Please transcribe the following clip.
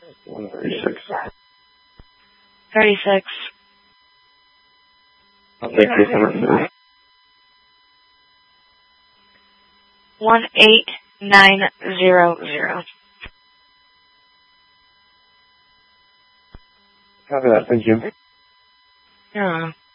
136. 36. I'll take this number. 18900. Copy that, thank you. Yeah.